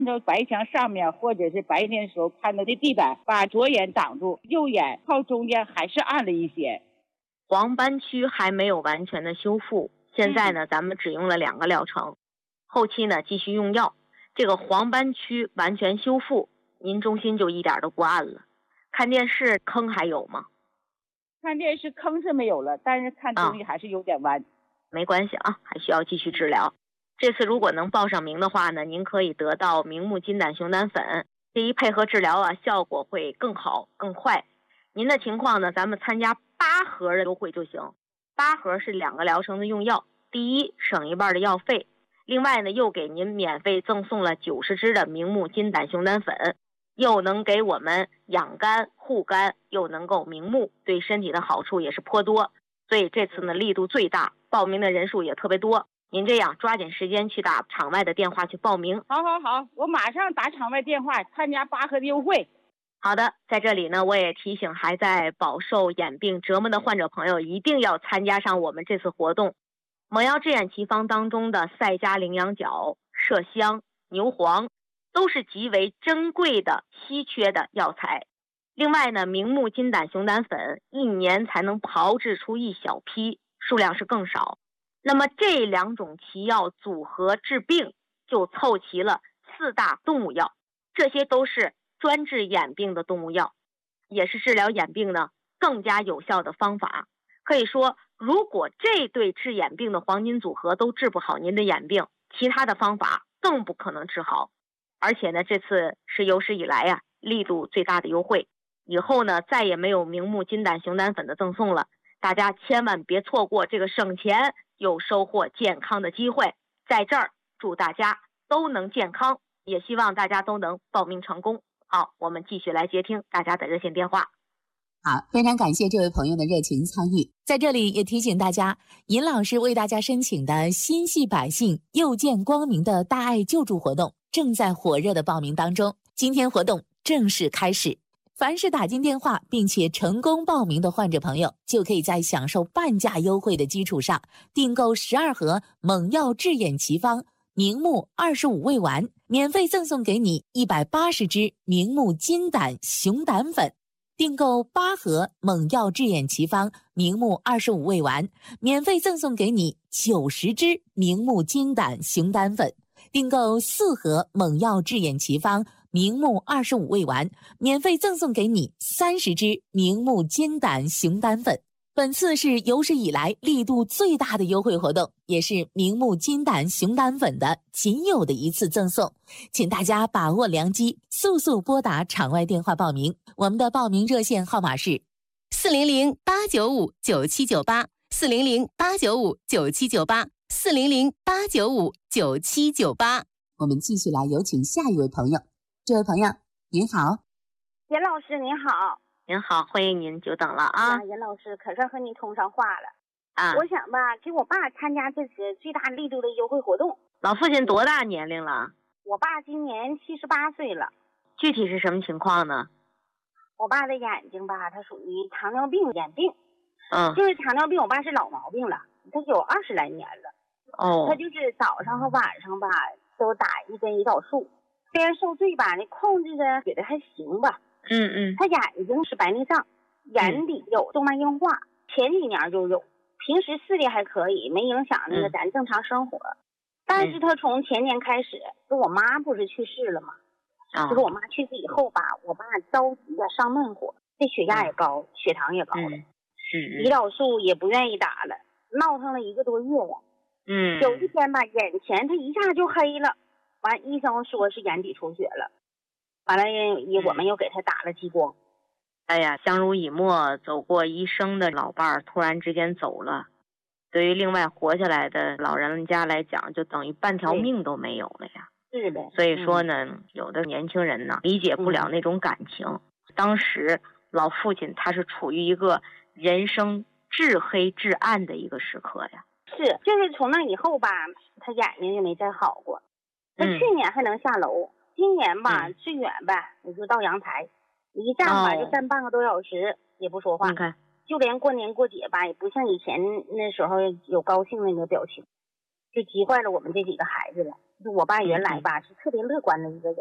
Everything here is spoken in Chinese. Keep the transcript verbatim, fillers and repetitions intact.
那白墙上面或者是白天的时候看到的地板，把左眼挡住，右眼靠中间还是暗了一些。 黄斑区还没有完全的修复，现在呢、嗯、咱们只用了两个疗程，后期呢继续用药。这个黄斑区完全修复，您中心就一点都不暗了。看电视坑还有吗？ 看电视坑是没有了，但是看东西还是有点弯、啊、 没关系啊，还需要继续治疗。这次如果能报上名的话呢，您可以得到明目金胆熊胆粉，这一配合治疗啊，效果会更好更快。您的情况呢，咱们参加八盒的优惠就行。八盒是两个疗程的用药，第一省一半的药费，另外呢又给您免费赠送了九十支的明目金胆熊胆粉，又能给我们养肝护肝，又能够明目，对身体的好处也是颇多。所以这次呢力度最大，报名的人数也特别多。您这样抓紧时间去打场外的电话去报名。 好好好，我马上打场外电话参加八盒的优惠。 好的，在这里呢，我也提醒还在饱受眼病折磨的患者朋友，一定要参加上我们这次活动。蒙药治眼奇方当中的赛迦羚羊角、麝香、牛黄都是极为珍贵的稀缺的药材。另外呢，明目金胆熊胆粉一年才能炮制出一小批，数量是更少。那么这两种奇药组合治病，就凑齐了四大动物药，这些都是专治眼病的动物药，也是治疗眼病呢更加有效的方法。可以说，如果这对治眼病的黄金组合都治不好您的眼病，其他的方法更不可能治好。而且呢，这次是有史以来呀、啊、力度最大的优惠，以后呢再也没有明目金胆熊胆粉的赠送了，大家千万别错过这个省钱又收获健康的机会。在这儿祝大家都能健康，也希望大家都能报名成功。好，我们继续来接听大家的热线电话。 好，非常感谢这位朋友的热情参与。在这里也提醒大家，尹老师为大家申请的心系百姓又见光明的大爱救助活动正在火热的报名当中，今天活动正式开始。凡是打进电话并且成功报名的患者朋友，就可以在享受半价优惠的基础上，订购十二盒蒙药治眼奇方明目二十五味丸，免费赠送给你一百八十支明目金胆熊胆粉；订购八盒蒙药治眼奇方明目二十五味丸，免费赠送给你九十支明目金胆熊胆粉；订购四盒蒙药治眼奇方明目二十五味丸，免费赠送给你三十支明目金胆熊胆粉。本次是有史以来力度最大的优惠活动，也是明目金胆熊胆粉的仅有的一次赠送，请大家把握良机，速速拨打场外电话报名。我们的报名热线号码是四零零八九五九七九八，四零零八九五九七九八，四零零八九五九七九八。我们继续来有请下一位朋友。这位朋友您好。 严老师您好。 您好，欢迎您，久等了啊！ 严老师，可算和您通上话了啊！ 我想吧，给我爸参加这次最大力度的优惠活动。 老父亲多大年龄了？ 我爸今年七十八岁了。 具体是什么情况呢？ 我爸的眼睛吧，他属于糖尿病眼病。 嗯， 就是糖尿病，我爸是老毛病了，他有二十来年了。 哦， 他就是早上和晚上吧都打一针胰岛素，虽然受罪吧，那控制的觉得还行吧。 嗯嗯， 他眼睛是白内障，眼底有动脉硬化，嗯、前几年就有，平时视力还可以，没影响那个咱正常生活。嗯、但是他从前年开始，就我妈不是去世了吗？ 啊、 就是我妈去世以后吧，我爸着急啊，上闷火，这血压也高，嗯、血糖也高了， 嗯嗯、 胰岛素也不愿意打了，闹腾了一个多月了。 嗯， 有一天吧，眼前他一下就黑了，完医生说是眼底出血了。完了，也我们又给他打了激光。 哎呀，相濡以沫走过一生的老伴儿突然之间走了，对于另外活下来的老人家来讲，就等于半条命都没有了呀。 是的。 所以说呢、嗯，有的年轻人呢理解不了那种感情。嗯、当时老父亲他是处于一个人生至黑至暗的一个时刻呀。 是，就是从那以后吧，他眼睛就没再好过。他去年还能下楼。嗯，今年吧、嗯、最远吧也就到阳台，一站吧、哦、就站半个多小时也不说话。 你看， 就连过年过节吧也不像以前那时候有高兴那个表情。 就急坏了我们这几个孩子了。就我爸原来吧是特别乐观的一个人，